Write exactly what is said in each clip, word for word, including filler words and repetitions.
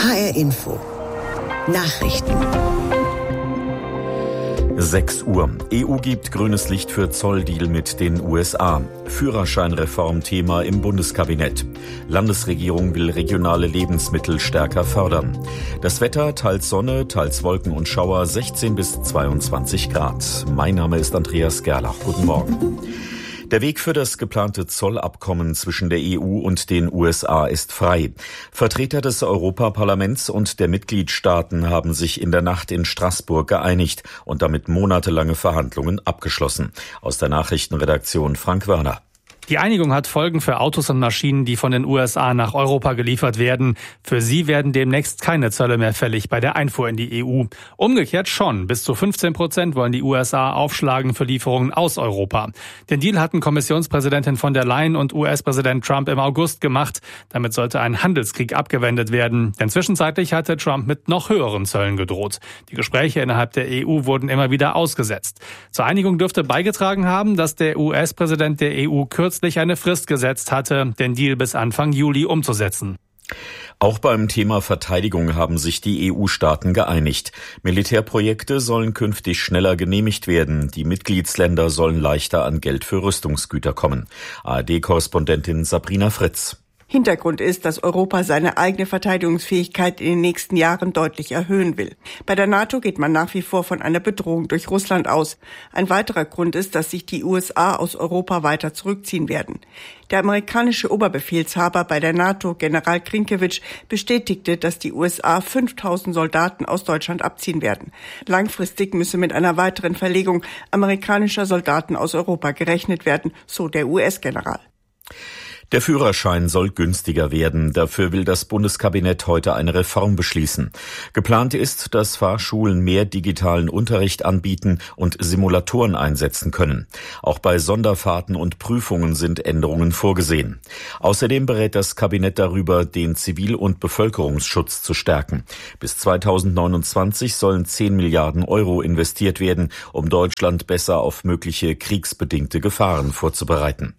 H R Info. Nachrichten. sechs Uhr. E U gibt grünes Licht für Zolldeal mit den U S A. Führerscheinreform Thema im Bundeskabinett. Landesregierung will regionale Lebensmittel stärker fördern. Das Wetter, teils Sonne, teils Wolken und Schauer, sechzehn bis zweiundzwanzig Grad. Mein Name ist Andreas Gerlach. Guten Morgen. Der Weg für das geplante Zollabkommen zwischen der E U und den U S A ist frei. Vertreter des Europaparlaments und der Mitgliedstaaten haben sich in der Nacht in Straßburg geeinigt und damit monatelange Verhandlungen abgeschlossen. Aus der Nachrichtenredaktion Frank Wörner. Die Einigung hat Folgen für Autos und Maschinen, die von den U S A nach Europa geliefert werden. Für sie werden demnächst keine Zölle mehr fällig bei der Einfuhr in die E U. Umgekehrt schon. Bis zu fünfzehn Prozent wollen die U S A aufschlagen für Lieferungen aus Europa. Den Deal hatten Kommissionspräsidentin von der Leyen und U S-Präsident Trump im August gemacht. Damit sollte ein Handelskrieg abgewendet werden. Denn zwischenzeitlich hatte Trump mit noch höheren Zöllen gedroht. Die Gespräche innerhalb der E U wurden immer wieder ausgesetzt. Zur Einigung dürfte beigetragen haben, dass der U S-Präsident der E U kürzlich eine Frist gesetzt hatte, den Deal bis Anfang Juli umzusetzen. Auch beim Thema Verteidigung haben sich die E U-Staaten geeinigt. Militärprojekte sollen künftig schneller genehmigt werden. Die Mitgliedsländer sollen leichter an Geld für Rüstungsgüter kommen. A R D-Korrespondentin Sabrina Fritz. Hintergrund ist, dass Europa seine eigene Verteidigungsfähigkeit in den nächsten Jahren deutlich erhöhen will. Bei der NATO geht man nach wie vor von einer Bedrohung durch Russland aus. Ein weiterer Grund ist, dass sich die U S A aus Europa weiter zurückziehen werden. Der amerikanische Oberbefehlshaber bei der NATO, General Krinkewitsch, bestätigte, dass die U S A fünftausend Soldaten aus Deutschland abziehen werden. Langfristig müsse mit einer weiteren Verlegung amerikanischer Soldaten aus Europa gerechnet werden, so der U S-General. Der Führerschein soll günstiger werden. Dafür will das Bundeskabinett heute eine Reform beschließen. Geplant ist, dass Fahrschulen mehr digitalen Unterricht anbieten und Simulatoren einsetzen können. Auch bei Sonderfahrten und Prüfungen sind Änderungen vorgesehen. Außerdem berät das Kabinett darüber, den Zivil- und Bevölkerungsschutz zu stärken. Bis zweitausendneunundzwanzig sollen zehn Milliarden Euro investiert werden, um Deutschland besser auf mögliche kriegsbedingte Gefahren vorzubereiten.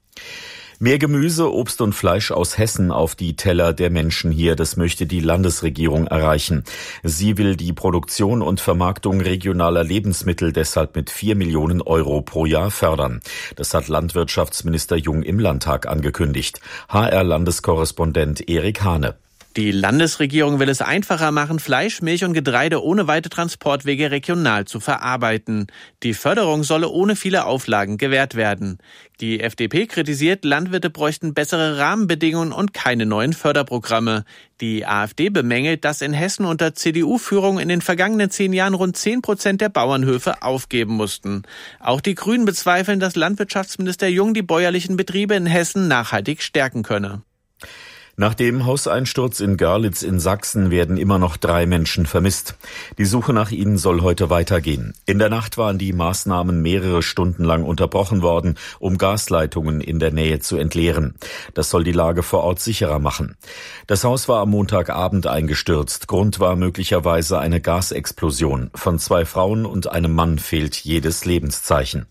Mehr Gemüse, Obst und Fleisch aus Hessen auf die Teller der Menschen hier, das möchte die Landesregierung erreichen. Sie will die Produktion und Vermarktung regionaler Lebensmittel deshalb mit vier Millionen Euro pro Jahr fördern. Das hat Landwirtschaftsminister Jung im Landtag angekündigt. H R-Landeskorrespondent Erik Hane. Die Landesregierung will es einfacher machen, Fleisch, Milch und Getreide ohne weite Transportwege regional zu verarbeiten. Die Förderung solle ohne viele Auflagen gewährt werden. Die F D P kritisiert, Landwirte bräuchten bessere Rahmenbedingungen und keine neuen Förderprogramme. Die AfD bemängelt, dass in Hessen unter C D U-Führung in den vergangenen zehn Jahren rund zehn Prozent der Bauernhöfe aufgeben mussten. Auch die Grünen bezweifeln, dass Landwirtschaftsminister Jung die bäuerlichen Betriebe in Hessen nachhaltig stärken könne. Nach dem Hauseinsturz in Görlitz in Sachsen werden immer noch drei Menschen vermisst. Die Suche nach ihnen soll heute weitergehen. In der Nacht waren die Maßnahmen mehrere Stunden lang unterbrochen worden, um Gasleitungen in der Nähe zu entleeren. Das soll die Lage vor Ort sicherer machen. Das Haus war am Montagabend eingestürzt. Grund war möglicherweise eine Gasexplosion. Von zwei Frauen und einem Mann fehlt jedes Lebenszeichen.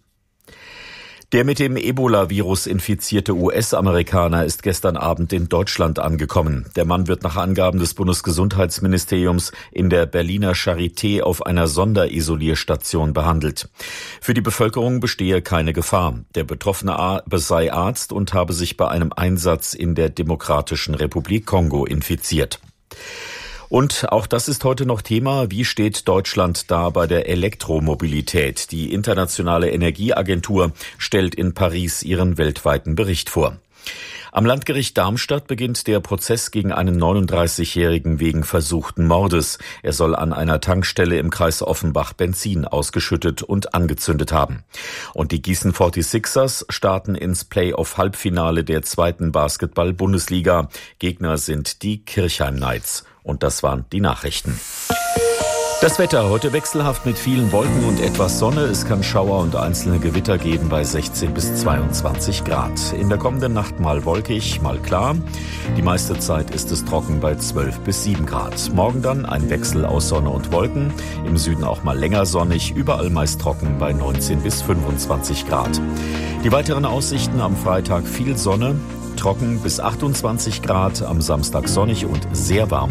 Der mit dem Ebola-Virus infizierte U S-Amerikaner ist gestern Abend in Deutschland angekommen. Der Mann wird nach Angaben des Bundesgesundheitsministeriums in der Berliner Charité auf einer Sonderisolierstation behandelt. Für die Bevölkerung bestehe keine Gefahr. Der Betroffene sei Arzt und habe sich bei einem Einsatz in der Demokratischen Republik Kongo infiziert. Und auch das ist heute noch Thema. Wie steht Deutschland da bei der Elektromobilität? Die Internationale Energieagentur stellt in Paris ihren weltweiten Bericht vor. Am Landgericht Darmstadt beginnt der Prozess gegen einen neununddreißigjährigen wegen versuchten Mordes. Er soll an einer Tankstelle im Kreis Offenbach Benzin ausgeschüttet und angezündet haben. Und die Gießen forty-sixers starten ins Play-off-Halbfinale der zweiten Basketball-Bundesliga. Gegner sind die Kirchheim Knights. Und das waren die Nachrichten. Das Wetter heute wechselhaft mit vielen Wolken und etwas Sonne. Es kann Schauer und einzelne Gewitter geben bei sechzehn bis zweiundzwanzig Grad. In der kommenden Nacht mal wolkig, mal klar. Die meiste Zeit ist es trocken bei zwölf bis sieben Grad. Morgen dann ein Wechsel aus Sonne und Wolken. Im Süden auch mal länger sonnig, überall meist trocken bei neunzehn bis fünfundzwanzig Grad. Die weiteren Aussichten: am Freitag viel Sonne, trocken bis achtundzwanzig Grad, am Samstag sonnig und sehr warm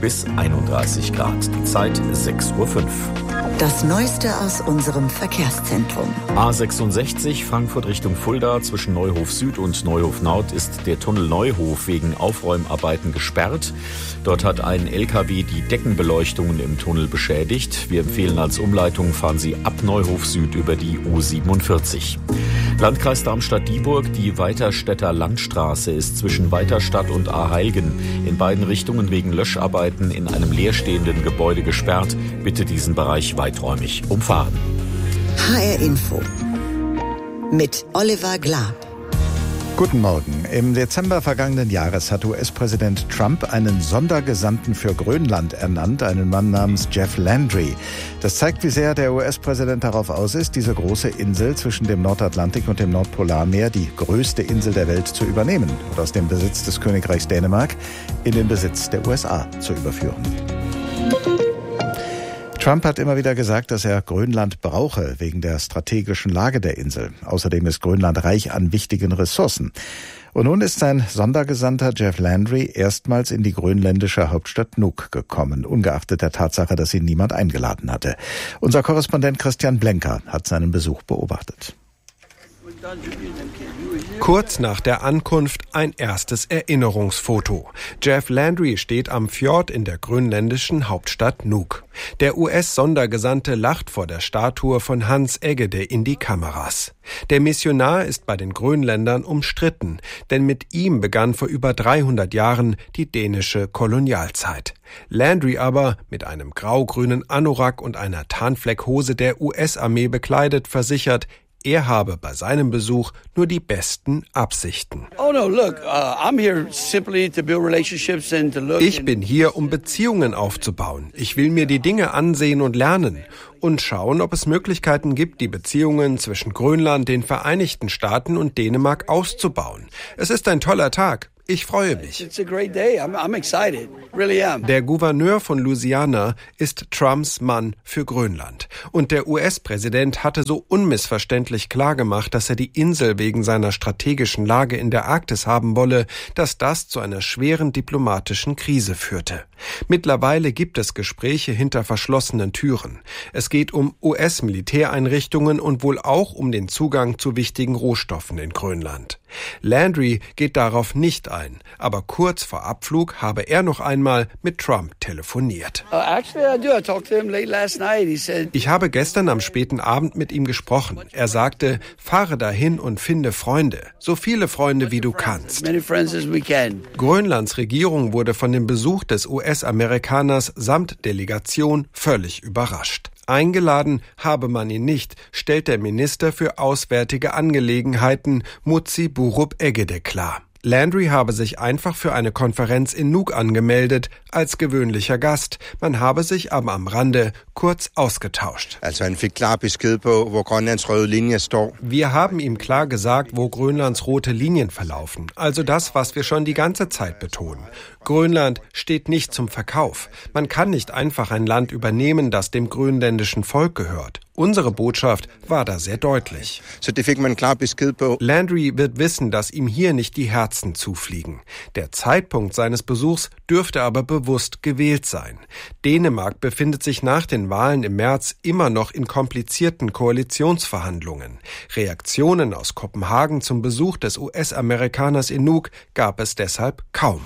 bis einunddreißig Grad. Die Zeit sechs Uhr fünf. Das Neueste aus unserem Verkehrszentrum. A sechsundsechzig Frankfurt Richtung Fulda zwischen Neuhof Süd und Neuhof Nord ist der Tunnel Neuhof wegen Aufräumarbeiten gesperrt. Dort hat ein L K W die Deckenbeleuchtungen im Tunnel beschädigt. Wir empfehlen als Umleitung, fahren Sie ab Neuhof Süd über die U siebenundvierzig. Landkreis Darmstadt-Dieburg, die Weiterstädter Landstraße ist zwischen Weiterstadt und Aheilgen in beiden Richtungen wegen Löscharbeiten in einem leerstehenden Gebäude gesperrt. Bitte diesen Bereich weiträumig umfahren. H R Info mit Oliver Glab. Guten Morgen. Im Dezember vergangenen Jahres hat U S-Präsident Trump einen Sondergesandten für Grönland ernannt, einen Mann namens Jeff Landry. Das zeigt, wie sehr der U S-Präsident darauf aus ist, diese große Insel zwischen dem Nordatlantik und dem Nordpolarmeer, die größte Insel der Welt, zu übernehmen und aus dem Besitz des Königreichs Dänemark in den Besitz der U S A zu überführen. Trump hat immer wieder gesagt, dass er Grönland brauche, wegen der strategischen Lage der Insel. Außerdem ist Grönland reich an wichtigen Ressourcen. Und nun ist sein Sondergesandter Jeff Landry erstmals in die grönländische Hauptstadt Nuuk gekommen, ungeachtet der Tatsache, dass ihn niemand eingeladen hatte. Unser Korrespondent Christian Blenker hat seinen Besuch beobachtet. Kurz nach der Ankunft ein erstes Erinnerungsfoto. Jeff Landry steht am Fjord in der grönländischen Hauptstadt Nuuk. Der U S-Sondergesandte lacht vor der Statue von Hans Eggede in die Kameras. Der Missionar ist bei den Grönländern umstritten, denn mit ihm begann vor über dreihundert Jahren die dänische Kolonialzeit. Landry aber, mit einem grau-grünen Anorak und einer Tarnfleckhose der U S-Armee bekleidet, versichert, er habe bei seinem Besuch nur die besten Absichten. Ich bin hier, um Beziehungen aufzubauen. Ich will mir die Dinge ansehen und lernen und schauen, ob es Möglichkeiten gibt, die Beziehungen zwischen Grönland, den Vereinigten Staaten und Dänemark auszubauen. Es ist ein toller Tag. Ich freue mich. Der Gouverneur von Louisiana ist Trumps Mann für Grönland. Und der U S-Präsident hatte so unmissverständlich klargemacht, dass er die Insel wegen seiner strategischen Lage in der Arktis haben wolle, dass das zu einer schweren diplomatischen Krise führte. Mittlerweile gibt es Gespräche hinter verschlossenen Türen. Es geht um U S-Militäreinrichtungen und wohl auch um den Zugang zu wichtigen Rohstoffen in Grönland. Landry geht darauf nicht ein, aber kurz vor Abflug habe er noch einmal mit Trump telefoniert. Ich habe gestern am späten Abend mit ihm gesprochen. Er sagte, fahre dahin und finde Freunde, so viele Freunde wie du kannst. Grönlands Regierung wurde von dem Besuch des U S-Amerikaners samt Delegation völlig überrascht. Eingeladen habe man ihn nicht, stellt der Minister für Auswärtige Angelegenheiten Mutsi Burup Eggede klar. Landry habe sich einfach für eine Konferenz in Nuuk angemeldet, als gewöhnlicher Gast. Man habe sich aber am Rande kurz ausgetauscht. Wir haben ihm klar gesagt, wo Grönlands rote Linien verlaufen. Also das, was wir schon die ganze Zeit betonen. Grönland steht nicht zum Verkauf. Man kann nicht einfach ein Land übernehmen, das dem grönländischen Volk gehört. Unsere Botschaft war da sehr deutlich. Landry wird wissen, dass ihm hier nicht die Herzen zufliegen. Der Zeitpunkt seines Besuchs dürfte aber bewusst gewählt sein. Dänemark befindet sich nach den Wahlen im März immer noch in komplizierten Koalitionsverhandlungen. Reaktionen aus Kopenhagen zum Besuch des U S-Amerikaners in Nuuk gab es deshalb kaum.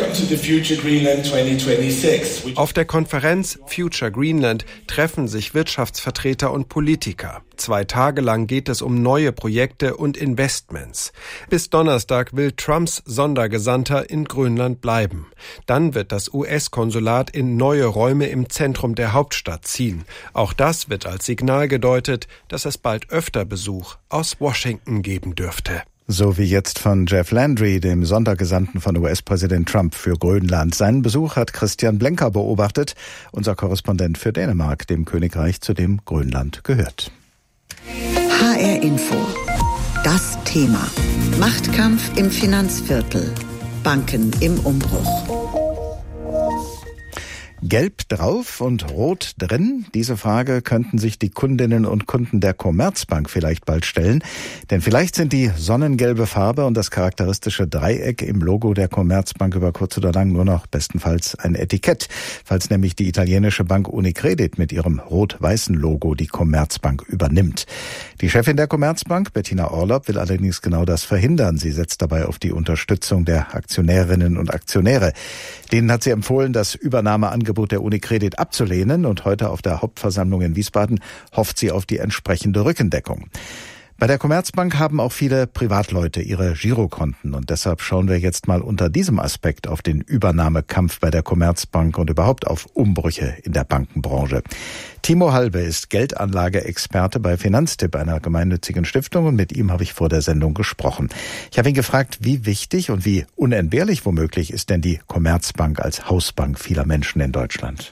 Auf der Konferenz Future Greenland treffen sich Wirtschaftsvertreter und Politiker. Zwei Tage lang geht es um neue Projekte und Investments. Bis Donnerstag will Trumps Sondergesandter in Grönland bleiben. Dann wird das U S-Konsulat in neue Räume im Zentrum der Hauptstadt ziehen. Auch das wird als Signal gedeutet, dass es bald öfter Besuch aus Washington geben dürfte. So wie jetzt von Jeff Landry, dem Sondergesandten von U S-Präsident Trump für Grönland. Seinen Besuch hat Christian Blenker beobachtet, unser Korrespondent für Dänemark, dem Königreich, zu dem Grönland gehört. H R Info. Das Thema. Machtkampf im Finanzviertel. Banken im Umbruch. Gelb drauf und rot drin? Diese Frage könnten sich die Kundinnen und Kunden der Commerzbank vielleicht bald stellen. Denn vielleicht sind die sonnengelbe Farbe und das charakteristische Dreieck im Logo der Commerzbank über kurz oder lang nur noch bestenfalls ein Etikett. Falls nämlich die italienische Bank Unicredit mit ihrem rot-weißen Logo die Commerzbank übernimmt. Die Chefin der Commerzbank, Bettina Orlopp, will allerdings genau das verhindern. Sie setzt dabei auf die Unterstützung der Aktionärinnen und Aktionäre. Denen hat sie empfohlen, das Übernahmeangebot der Unicredit abzulehnen und heute auf der Hauptversammlung in Wiesbaden hofft sie auf die entsprechende Rückendeckung. Bei der Commerzbank haben auch viele Privatleute ihre Girokonten und deshalb schauen wir jetzt mal unter diesem Aspekt auf den Übernahmekampf bei der Commerzbank und überhaupt auf Umbrüche in der Bankenbranche. Timo Halbe ist Geldanlageexperte bei Finanztipp, einer gemeinnützigen Stiftung, und mit ihm habe ich vor der Sendung gesprochen. Ich habe ihn gefragt, wie wichtig und wie unentbehrlich womöglich ist denn die Commerzbank als Hausbank vieler Menschen in Deutschland?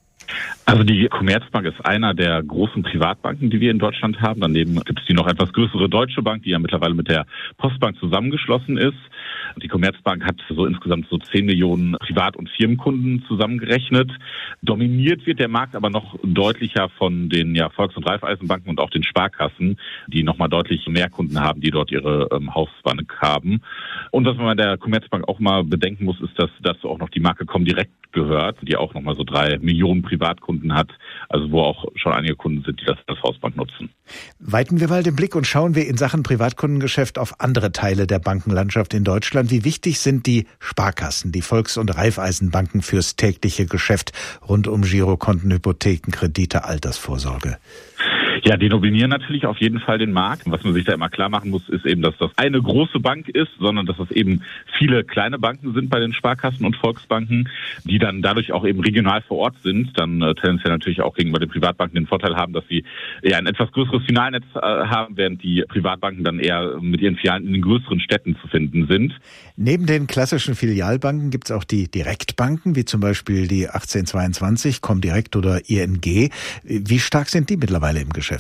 Also die Commerzbank ist einer der großen Privatbanken, die wir in Deutschland haben. Daneben gibt es die noch etwas größere Deutsche Bank, die ja mittlerweile mit der Postbank zusammengeschlossen ist. Die Commerzbank hat so insgesamt so zehn Millionen Privat- und Firmenkunden zusammengerechnet. Dominiert wird der Markt aber noch deutlicher von den ja, Volks- und Raiffeisenbanken und auch den Sparkassen, die nochmal deutlich mehr Kunden haben, die dort ihre ähm, Hausbank haben. Und was man bei der Commerzbank auch mal bedenken muss, ist, dass dazu auch noch die Marke Comdirect gehört, die auch nochmal so drei Millionen Privatkunden hat, also wo auch schon einige Kunden sind, die das als Hausbank nutzen. Weiten wir mal den Blick und schauen wir in Sachen Privatkundengeschäft auf andere Teile der Bankenlandschaft in Deutschland. Wie wichtig sind die Sparkassen, die Volks- und Raiffeisenbanken fürs tägliche Geschäft rund um Girokonten, Hypotheken, Kredite, Altersvorsorge? Ja, die dominieren natürlich auf jeden Fall den Markt. Was man sich da immer klar machen muss, ist eben, dass das eine große Bank ist, sondern dass es eben viele kleine Banken sind bei den Sparkassen und Volksbanken, die dann dadurch auch eben regional vor Ort sind, dann äh, tendenziell natürlich auch gegenüber den Privatbanken den Vorteil haben, dass sie eher ein etwas größeres Filialnetz äh, haben, während die Privatbanken dann eher mit ihren Filialen in den größeren Städten zu finden sind. Neben den klassischen Filialbanken gibt es auch die Direktbanken, wie zum Beispiel die achtzehnhundertzweiundzwanzig, Comdirect oder I N G. Wie stark sind die mittlerweile im Geschäft?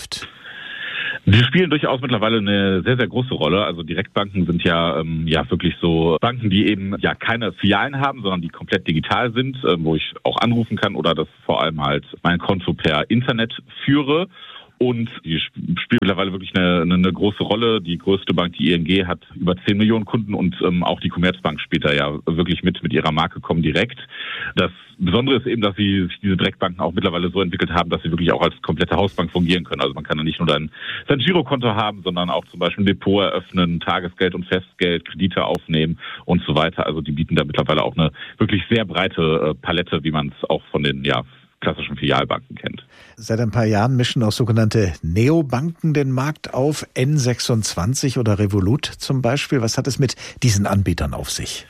Die spielen durchaus mittlerweile eine sehr, sehr große Rolle. Also Direktbanken sind ja ähm, ja wirklich so Banken, die eben ja keine Filialen haben, sondern die komplett digital sind, äh, wo ich auch anrufen kann oder das vor allem halt mein Konto per Internet führe. Und die spielt mittlerweile wirklich eine, eine große Rolle. Die größte Bank, die I N G, hat über zehn Millionen Kunden und ähm, auch die Commerzbank spielt da ja wirklich mit mit ihrer Marke Comdirect. Das Besondere ist eben, dass sie sich diese Direktbanken auch mittlerweile so entwickelt haben, dass sie wirklich auch als komplette Hausbank fungieren können. Also man kann da nicht nur dann sein Girokonto haben, sondern auch zum Beispiel ein Depot eröffnen, Tagesgeld und Festgeld, Kredite aufnehmen und so weiter. Also die bieten da mittlerweile auch eine wirklich sehr breite äh, Palette, wie man es auch von den ja klassischen Filialbanken kennt. Seit ein paar Jahren mischen auch sogenannte Neobanken den Markt auf, N sechsundzwanzig oder Revolut zum Beispiel. Was hat es mit diesen Anbietern auf sich?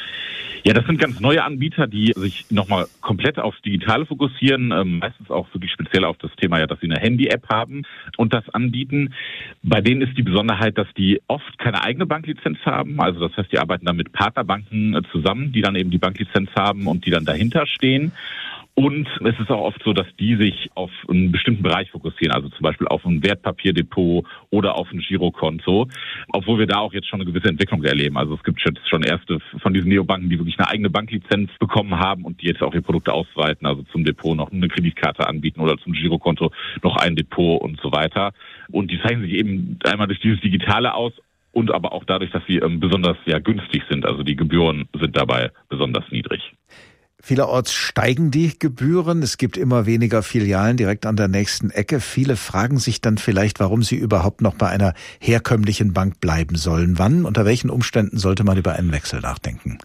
Ja, das sind ganz neue Anbieter, die sich nochmal komplett aufs Digitale fokussieren, ähm, meistens auch wirklich speziell auf das Thema, ja, dass sie eine Handy-App haben und das anbieten. Bei denen ist die Besonderheit, dass die oft keine eigene Banklizenz haben. Also das heißt, die arbeiten dann mit Partnerbanken äh, zusammen, die dann eben die Banklizenz haben und die dann dahinter stehen. Und es ist auch oft so, dass die sich auf einen bestimmten Bereich fokussieren, also zum Beispiel auf ein Wertpapierdepot oder auf ein Girokonto, obwohl wir da auch jetzt schon eine gewisse Entwicklung erleben. Also es gibt jetzt schon erste von diesen Neobanken, die wirklich eine eigene Banklizenz bekommen haben und die jetzt auch ihr Produkt ausweiten, also zum Depot noch eine Kreditkarte anbieten oder zum Girokonto noch ein Depot und so weiter. Und die zeichnen sich eben einmal durch dieses Digitale aus und aber auch dadurch, dass sie ähm, besonders ja günstig sind. Also die Gebühren sind dabei besonders niedrig. Vielerorts steigen die Gebühren. Es gibt immer weniger Filialen direkt an der nächsten Ecke. Viele fragen sich dann vielleicht, warum sie überhaupt noch bei einer herkömmlichen Bank bleiben sollen. Wann, unter welchen Umständen sollte man über einen Wechsel nachdenken?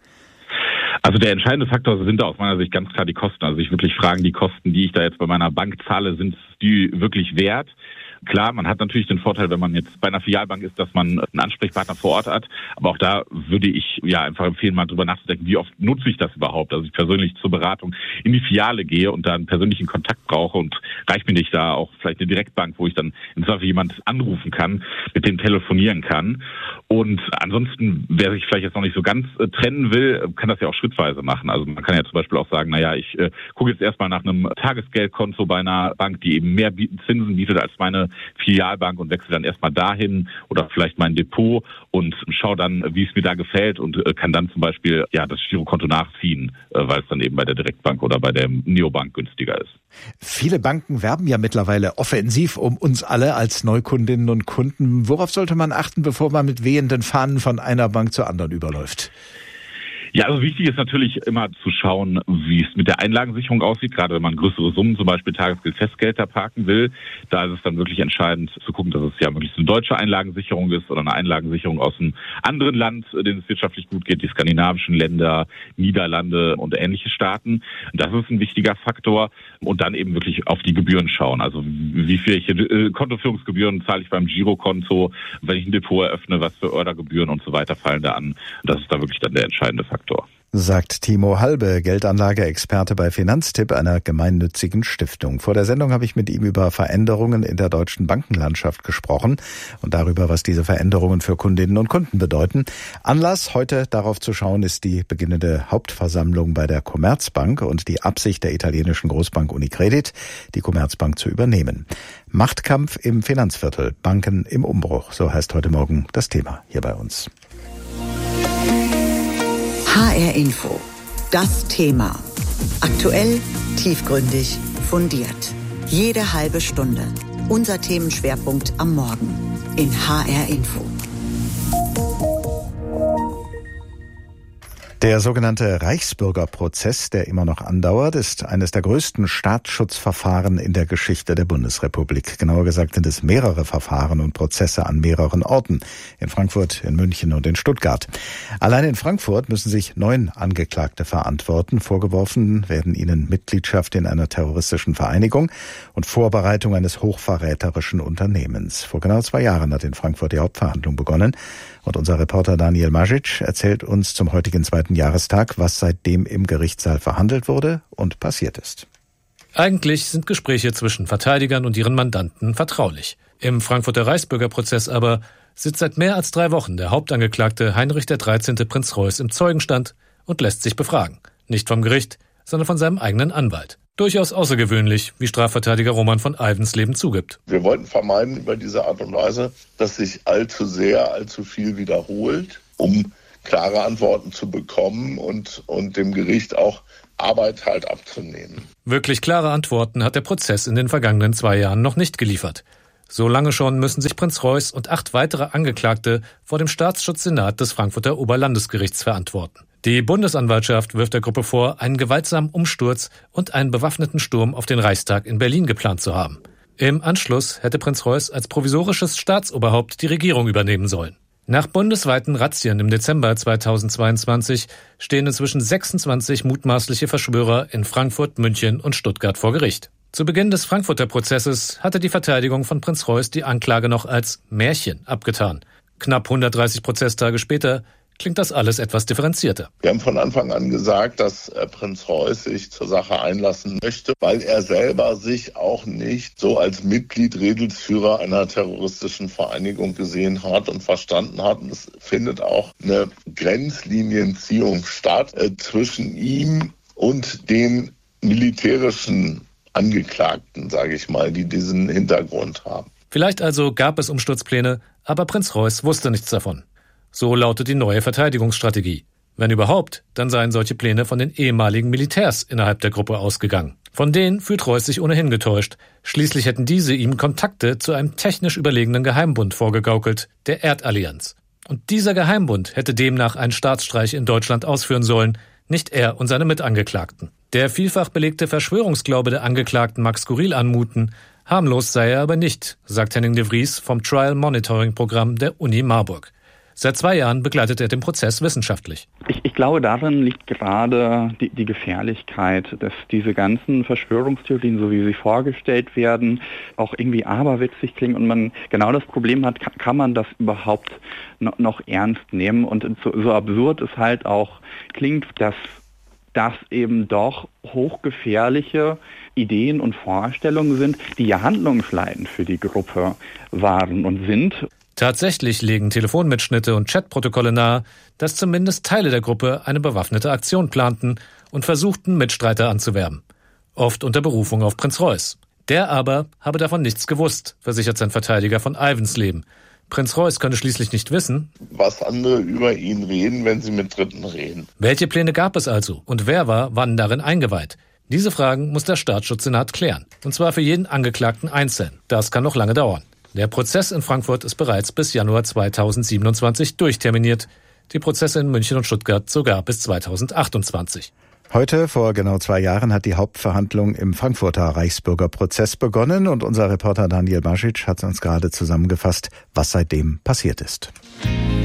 Also der entscheidende Faktor sind da aus meiner Sicht ganz klar die Kosten. Also sich wirklich fragen, die Kosten, die ich da jetzt bei meiner Bank zahle, sind die wirklich wert? Klar, man hat natürlich den Vorteil, wenn man jetzt bei einer Filialbank ist, dass man einen Ansprechpartner vor Ort hat. Aber auch da würde ich ja einfach empfehlen, mal drüber nachzudenken, wie oft nutze ich das überhaupt? Also ich persönlich zur Beratung in die Filiale gehe und da einen persönlichen Kontakt brauche und reicht mir nicht da auch vielleicht eine Direktbank, wo ich dann im Zweifel jemand anrufen kann, mit dem telefonieren kann. Und ansonsten, wer sich vielleicht jetzt noch nicht so ganz äh, trennen will, kann das ja auch schrittweise machen. Also man kann ja zum Beispiel auch sagen, naja, ich äh, gucke jetzt erstmal nach einem Tagesgeldkonto bei einer Bank, die eben mehr bieten, Zinsen bietet als meine Filialbank und wechsle dann erstmal dahin oder vielleicht mein Depot und schaue dann, wie es mir da gefällt und kann dann zum Beispiel ja das Girokonto nachziehen, weil es dann eben bei der Direktbank oder bei der Neobank günstiger ist. Viele Banken werben ja mittlerweile offensiv um uns alle als Neukundinnen und Kunden. Worauf sollte man achten, bevor man mit wehenden Fahnen von einer Bank zur anderen überläuft? Ja, also wichtig ist natürlich immer zu schauen, wie es mit der Einlagensicherung aussieht, gerade wenn man größere Summen, zum Beispiel Tagesgeld, Festgeld da parken will. Da ist es dann wirklich entscheidend zu gucken, dass es ja möglichst eine deutsche Einlagensicherung ist oder eine Einlagensicherung aus einem anderen Land, denen es wirtschaftlich gut geht, die skandinavischen Länder, Niederlande und ähnliche Staaten. Das ist ein wichtiger Faktor. Und dann eben wirklich auf die Gebühren schauen. Also wie viel ich, äh, Kontoführungsgebühren zahle ich beim Girokonto, wenn ich ein Depot eröffne, was für Ordergebühren und so weiter fallen da an. Das ist da wirklich dann der entscheidende Faktor. Sagt Timo Halbe, Geldanlageexperte bei Finanztipp, einer gemeinnützigen Stiftung. Vor der Sendung habe ich mit ihm über Veränderungen in der deutschen Bankenlandschaft gesprochen und darüber, was diese Veränderungen für Kundinnen und Kunden bedeuten. Anlass, heute darauf zu schauen, ist die beginnende Hauptversammlung bei der Commerzbank und die Absicht der italienischen Großbank Unicredit, die Commerzbank zu übernehmen. Machtkampf im Finanzviertel, Banken im Umbruch, so heißt heute Morgen das Thema hier bei uns. H R Info. Das Thema. Aktuell, tiefgründig, fundiert. Jede halbe Stunde. Unser Themenschwerpunkt am Morgen in H R Info. Der sogenannte Reichsbürgerprozess, der immer noch andauert, ist eines der größten Staatsschutzverfahren in der Geschichte der Bundesrepublik. Genauer gesagt sind es mehrere Verfahren und Prozesse an mehreren Orten. In Frankfurt, in München und in Stuttgart. Allein in Frankfurt müssen sich neun Angeklagte verantworten. Vorgeworfen werden ihnen Mitgliedschaft in einer terroristischen Vereinigung und Vorbereitung eines hochverräterischen Unternehmens. Vor genau zwei Jahren hat in Frankfurt die Hauptverhandlung begonnen. Und unser Reporter Daniel Majic erzählt uns zum heutigen zweiten Jahrestag, was seitdem im Gerichtssaal verhandelt wurde und passiert ist. Eigentlich sind Gespräche zwischen Verteidigern und ihren Mandanten vertraulich. Im Frankfurter Reichsbürgerprozess aber sitzt seit mehr als drei Wochen der Hauptangeklagte Heinrich der dreizehnte Prinz Reuß im Zeugenstand und lässt sich befragen. Nicht vom Gericht, sondern von seinem eigenen Anwalt. Durchaus außergewöhnlich, wie Strafverteidiger Roman von Alvensleben zugibt. Wir wollten vermeiden über diese Art und Weise, dass sich allzu sehr, allzu viel wiederholt, um klare Antworten zu bekommen und, und dem Gericht auch Arbeit halt abzunehmen. Wirklich klare Antworten hat der Prozess in den vergangenen zwei Jahren noch nicht geliefert. So lange schon müssen sich Prinz Reuß und acht weitere Angeklagte vor dem Staatsschutzsenat des Frankfurter Oberlandesgerichts verantworten. Die Bundesanwaltschaft wirft der Gruppe vor, einen gewaltsamen Umsturz und einen bewaffneten Sturm auf den Reichstag in Berlin geplant zu haben. Im Anschluss hätte Prinz Reuß als provisorisches Staatsoberhaupt die Regierung übernehmen sollen. Nach bundesweiten Razzien im Dezember zweitausendzweiundzwanzig stehen inzwischen sechsundzwanzig mutmaßliche Verschwörer in Frankfurt, München und Stuttgart vor Gericht. Zu Beginn des Frankfurter Prozesses hatte die Verteidigung von Prinz Reuß die Anklage noch als Märchen abgetan. Knapp hundertdreißig Prozesstage später klingt das alles etwas differenzierter. Wir haben von Anfang an gesagt, dass äh, Prinz Reuß sich zur Sache einlassen möchte, weil er selber sich auch nicht so als Mitglied, Redelsführer einer terroristischen Vereinigung gesehen hat und verstanden hat. Und es findet auch eine Grenzlinienziehung statt äh, zwischen ihm und den militärischen Angeklagten, sage ich mal, die diesen Hintergrund haben. Vielleicht also gab es Umsturzpläne, aber Prinz Reuß wusste nichts davon. So lautet die neue Verteidigungsstrategie. Wenn überhaupt, dann seien solche Pläne von den ehemaligen Militärs innerhalb der Gruppe ausgegangen. Von denen fühlt Reuß sich ohnehin getäuscht. Schließlich hätten diese ihm Kontakte zu einem technisch überlegenen Geheimbund vorgegaukelt, der Erdallianz. Und dieser Geheimbund hätte demnach einen Staatsstreich in Deutschland ausführen sollen, nicht er und seine Mitangeklagten. Der vielfach belegte Verschwörungsglaube der Angeklagten mag skurril anmuten, harmlos sei er aber nicht, sagt Henning de Vries vom Trial Monitoring Programm der Uni Marburg. Seit zwei Jahren begleitet er den Prozess wissenschaftlich. Ich, ich glaube, darin liegt gerade die, die Gefährlichkeit, dass diese ganzen Verschwörungstheorien, so wie sie vorgestellt werden, auch irgendwie aberwitzig klingen und man genau das Problem hat, kann, kann man das überhaupt noch, noch ernst nehmen? Und so, so absurd es halt auch klingt, dass das eben doch hochgefährliche Ideen und Vorstellungen sind, die ja handlungsleitend für die Gruppe waren und sind. Tatsächlich legen Telefonmitschnitte und Chatprotokolle nahe, dass zumindest Teile der Gruppe eine bewaffnete Aktion planten und versuchten, Mitstreiter anzuwerben. Oft unter Berufung auf Prinz Reuß. Der aber habe davon nichts gewusst, versichert sein Verteidiger von Alvensleben. Prinz Reuß könne schließlich nicht wissen, was andere über ihn reden, wenn sie mit Dritten reden. Welche Pläne gab es also und wer war wann darin eingeweiht? Diese Fragen muss der Staatsschutzsenat klären. Und zwar für jeden Angeklagten einzeln. Das kann noch lange dauern. Der Prozess in Frankfurt ist bereits bis Januar zweitausendsiebenundzwanzig durchterminiert. Die Prozesse in München und Stuttgart sogar bis zweitausendachtundzwanzig. Heute, vor genau zwei Jahren, hat die Hauptverhandlung im Frankfurter Reichsbürgerprozess begonnen und unser Reporter Daniel Bašić hat uns gerade zusammengefasst, was seitdem passiert ist.